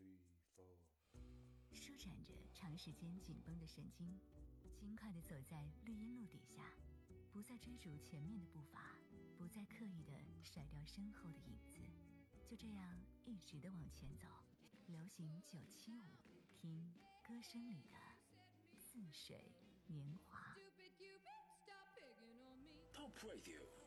舒展着长时间紧绷的神经，轻快地走在绿荫路底下，不再追逐前面的步伐，不再刻意地甩掉身后的影子，就这样一直地往前走。流行975，听歌声里的似水年华。 Top Radio